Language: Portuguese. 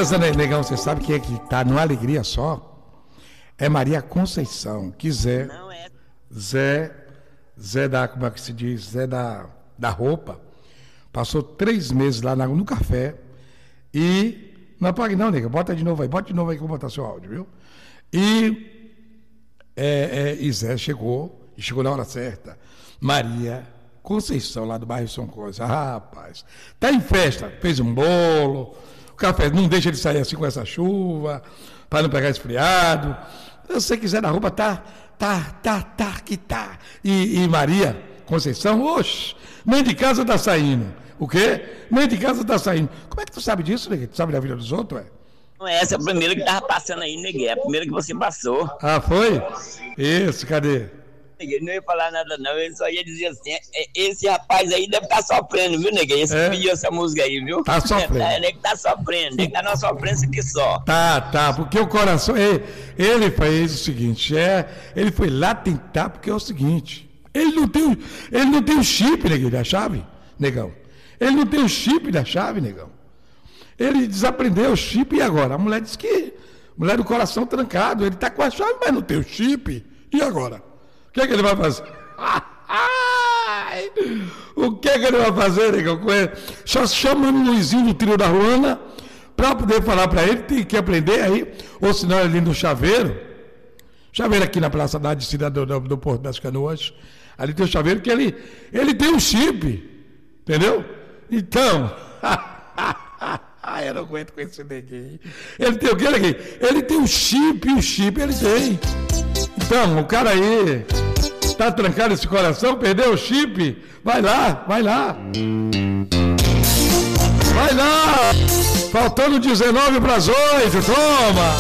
Beleza, negão, você sabe quem é que tá numa alegria só? É Maria Conceição, que Zé da, como é que se diz? Zé da roupa, passou 3 meses lá no café e, não apague não, nega, bota de novo aí que eu vou botar seu áudio, viu? E Zé chegou na hora certa. Maria Conceição, lá do bairro São Coisa, rapaz, tá em festa, fez um bolo, o café não deixa ele sair assim com essa chuva, para não pegar esfriado. Se você quiser na roupa, que tá. E Maria Conceição, oxe, nem de casa tá saindo. O quê? Nem de casa tá saindo. Como é que tu sabe disso, neguinho? Tu sabe da vida dos outros, Não é essa, é a primeira que tava passando aí, neguinho. É a primeira que você passou. Ah, foi? Isso, cadê? Neguinho, não ia falar nada não, ele só ia dizer assim, esse rapaz aí deve estar sofrendo, viu, neguinho? Esse pediu essa música aí, viu? Tá sofrendo. Ele que tá sofrendo, ele tá na sofrência aqui só. Tá, porque o coração, ele fez o seguinte, ele foi lá tentar, porque é o seguinte, ele não tem o chip, neguinho, da chave, negão. Ele não tem o chip da chave, negão. Ele desaprendeu o chip e agora? A mulher disse que, mulher do coração trancado, ele tá com a chave, mas não tem o chip. E agora? O que é que ele vai fazer? O que é que ele vai fazer, negão, com ele? Só chamando o Luizinho do trio da Ruana para poder falar para ele, tem que aprender aí, ou senão ali no Chaveiro aqui na Praça da Cidade do Porto das Canoas, ali tem o Chaveiro que ele tem um chip, entendeu? Então, eu não aguento com esse neguinho. Ele tem o que, neguinho? Ele tem o chip ele tem. Então, o cara aí tá trancado esse coração, perdeu o chip, vai lá. Vai lá! Faltando 19 para as 8, toma!